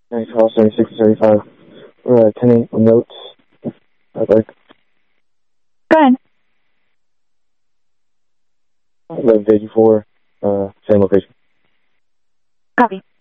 Nice House 76 35. We're attending notes. I'd like. Go ahead. 1184, same location. Copy.